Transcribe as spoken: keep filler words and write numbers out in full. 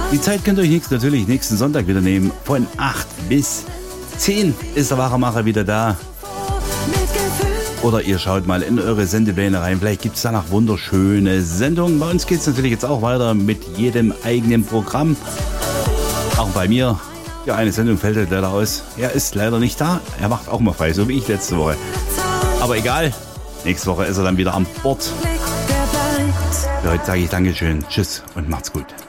Die Zeit könnt ihr euch nächst, natürlich nächsten Sonntag wieder nehmen. Von acht bis zehn ist der Wachemacher wieder da. Oder ihr schaut mal in eure Sendepläne rein. Vielleicht gibt es da noch wunderschöne Sendungen. Bei uns geht es natürlich jetzt auch weiter mit jedem eigenen Programm. Auch bei mir. Ja, eine Sendung fällt halt leider aus. Er ist leider nicht da. Er macht auch mal frei, so wie ich letzte Woche. Aber egal. Nächste Woche ist er dann wieder an Bord. Für heute sage ich Dankeschön. Tschüss und macht's gut.